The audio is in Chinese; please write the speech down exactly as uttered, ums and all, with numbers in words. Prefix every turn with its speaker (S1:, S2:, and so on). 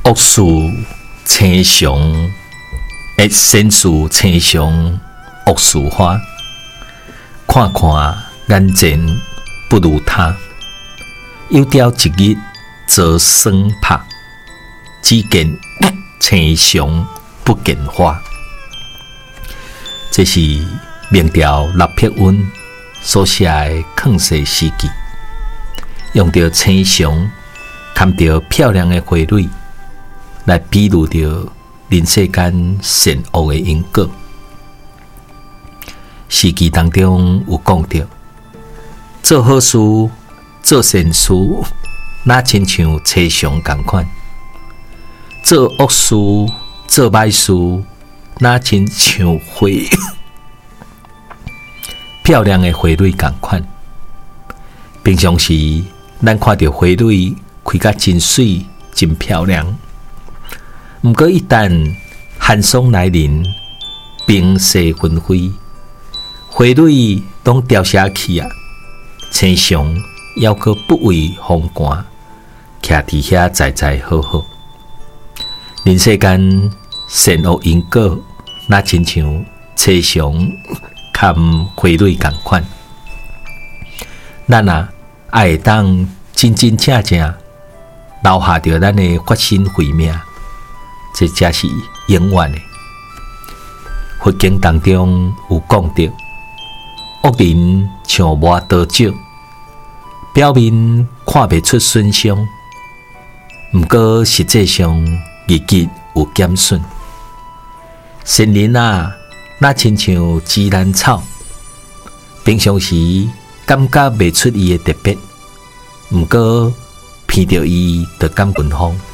S1: 恶事青熊，会先事青熊恶事花。看看眼前不如他，又钓一日做霜拍。只见青熊不见花。这是明朝陆碧云所写的抗世诗句，用着青熊看着漂亮的花蕊来比喻着人世间善恶的因果。诗句当中有讲到，做好事、做善事，哪亲像青熊同款；做恶事、做歹事，哪亲像花漂亮的花蕊同款。平常时，咱看到花蕊开甲真水、真漂亮，毋过一旦寒霜来临，冰雪纷飞，花蕊拢凋谢去啊！青熊犹可不畏风寒，徛伫遐栽栽好好。人世间善恶因果，那亲像青熊含花蕊同款。咱啊，爱会当真真正正留下着咱的发心慧命，这才是永远的。佛经当中有讲到，恶人像磨刀石，表面看袂出损伤，毋过实际上日日有减损。善人啊，那亲像芝兰草，平常时感觉袂出伊的特别，毋过闻到伊就感芬芳。